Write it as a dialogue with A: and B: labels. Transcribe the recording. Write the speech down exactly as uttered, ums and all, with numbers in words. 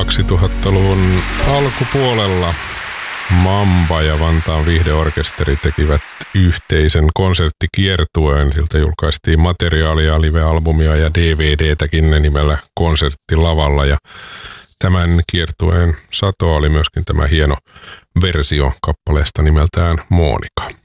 A: kaksituhattaluvun alkupuolella Mamba ja Vantaan viihdeorkesteri tekivät yhteisen konserttikiertueen. Siltä julkaistiin materiaalia, live-albumia ja D V D:täkin nimellä Konserttilavalla. Ja tämän kiertueen sato oli myöskin tämä hieno versio kappaleesta nimeltään Monika.